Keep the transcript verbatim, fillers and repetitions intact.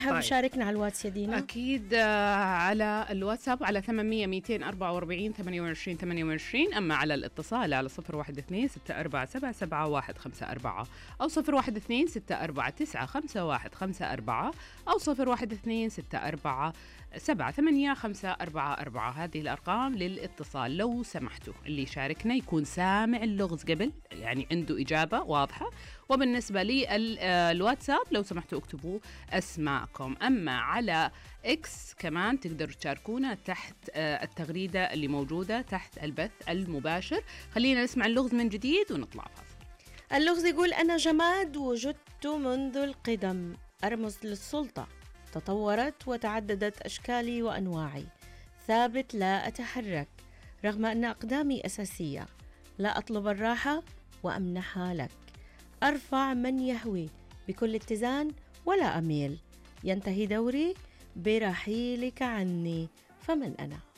طيب شاركنا على الواتس يا دينا. أكيد على الواتساب على ثمانمية مئتين وأربعة وأربعين ثمانية وعشرين ثمانية وعشرين. أما على الاتصال على صفر واحد اثنين ستة أربعة سبعة سبعة واحد خمسة أربعة أو صفر واحد اثنين ستة أربعة تسعة خمسة واحد خمسة أربعة أو صفر واحد اثنين ستة أربعة سبعة ثمانية خمسة أربعة أربعة. هذه الأرقام للاتصال. لو سمحتوا اللي يشاركنا يكون سامع اللغز قبل، يعني عنده إجابة واضحة. وبالنسبة لي الواتساب لو سمحتوا اكتبوا أسماءكم. أما على إكس كمان تقدروا تشاركونا تحت التغريدة اللي موجودة تحت البث المباشر. خلينا نسمع اللغز من جديد ونطلع فاصل. اللغز يقول: أنا جماد وجدت منذ القدم، أرمز للسلطة، تطورت وتعددت أشكالي وأنواعي، ثابت لا أتحرك رغم أن أقدامي أساسية، لا أطلب الراحة وأمنحها لك، أرفع من يهوي بكل اتزان ولا أميل، ينتهي دوري برحيلك عني، فمن أنا؟